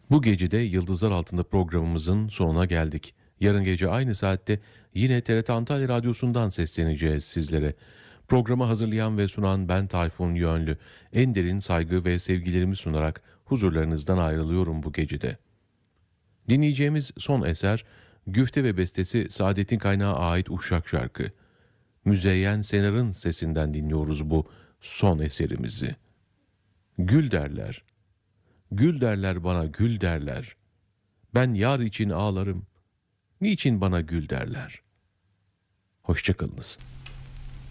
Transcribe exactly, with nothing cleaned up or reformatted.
Bu gece de Yıldızlar Altında programımızın sonuna geldik. Yarın gece aynı saatte yine T R T Antalya Radyosu'ndan sesleneceğiz sizlere. Programı hazırlayan ve sunan ben Tayfun Yönlü. En derin saygı ve sevgilerimi sunarak huzurlarınızdan ayrılıyorum bu gecede. Dinleyeceğimiz son eser, güfte ve bestesi Saadettin Kaynağı ait Uşak şarkı. Müzeyyen Senar'ın sesinden dinliyoruz bu son eserimizi. Gül derler, gül derler bana gül derler. Ben yar için ağlarım, niçin bana gül derler? Hoşça kalınız.